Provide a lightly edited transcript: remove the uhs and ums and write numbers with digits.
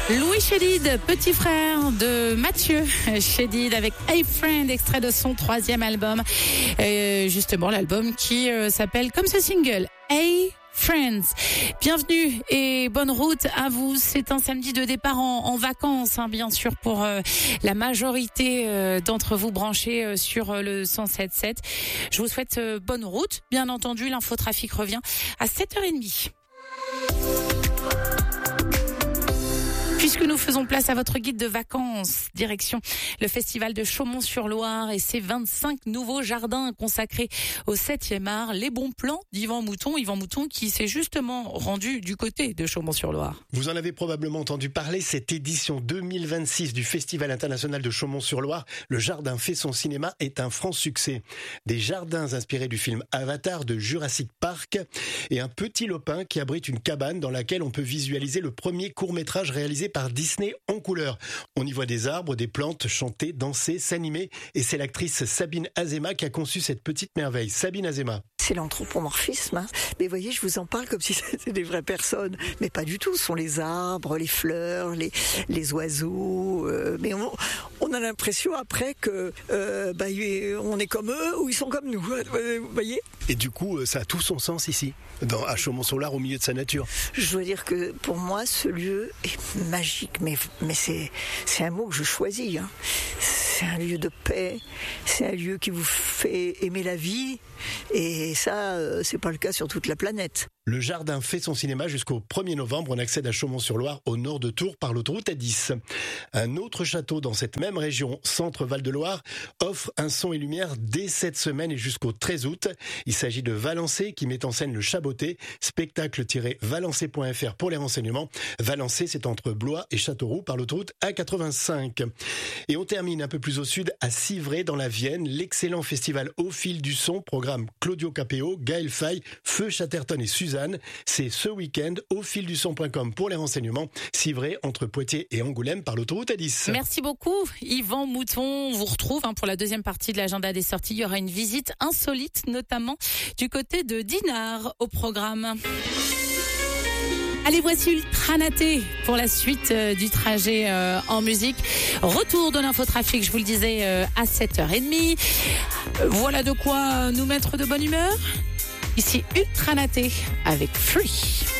Louis Chédid, petit frère de Mathieu Chédid avec Hey Friend, extrait de son 3e album. Justement, l'album qui s'appelle comme ce single, Hey Friends. Bienvenue et bonne route à vous. C'est un samedi de départ en vacances, bien sûr, pour la majorité d'entre vous branchés sur le 107.7. Je vous souhaite bonne route. Bien entendu, l'infotrafic revient à 7h30. Puisque nous faisons place à votre guide de vacances, direction le festival de Chaumont-sur-Loire et ses 25 nouveaux jardins consacrés au 7e art, les bons plans d'Yvan Mouton. Yvan Mouton qui s'est justement rendu du côté de Chaumont-sur-Loire. Vous en avez probablement entendu parler, cette édition 2026 du Festival international de Chaumont-sur-Loire, le jardin fait son cinéma, est un franc succès. Des jardins inspirés du film Avatar de Jurassic Park et un petit lopin qui abrite une cabane dans laquelle on peut visualiser le premier court-métrage réalisé par Disney en couleur. On y voit des arbres, des plantes, chanter, danser, s'animer et c'est l'actrice Sabine Azéma qui a conçu cette petite merveille. Sabine Azéma. C'est l'anthropomorphisme. Mais voyez, je vous en parle comme si c'était des vraies personnes. Mais pas du tout. Ce sont les arbres, les fleurs, les oiseaux. Mais on a l'impression après que on est comme eux ou ils sont comme nous. Vous voyez ? Et du coup, ça a tout son sens ici, à Chaumont-sur-Loire, au milieu de sa nature. Je dois dire que pour moi, ce lieu est magique. Mais c'est un mot que je choisis. C'est un lieu de paix. C'est un lieu qui vous fait aimer la vie. Et ça, c'est pas le cas sur toute la planète. Le jardin fait son cinéma jusqu'au 1er novembre. On accède à Chaumont-sur-Loire, au nord de Tours, par l'autoroute A10. Un autre château dans cette même région, Centre Val-de-Loire, offre un son et lumière dès cette semaine et jusqu'au 13 août. Il s'agit de Valençay qui met en scène le Chaboté. Spectacle-valençay.fr pour les renseignements. Valençay, c'est entre Blois et Châteauroux par l'autoroute A85. Et on termine un peu plus au sud, à Civray, dans la Vienne. L'excellent festival Au fil du son, programme Claudio Capéo, Gaël Faye, Feu Chatterton et Suzanne. C'est ce week-end, aufilduson.com pour les renseignements. Civray, entre Poitiers et Angoulême par l'autoroute A10. Merci beaucoup, Yvan Mouton. On vous retrouve pour la deuxième partie de l'agenda des sorties. Il y aura une visite insolite, notamment du côté de Dinard au programme. Allez, voici Ultranaté pour la suite du trajet en musique. Retour de l'infotrafic, je vous le disais, à 7h30. Voilà de quoi nous mettre de bonne humeur. Ici Ultranaté avec Free.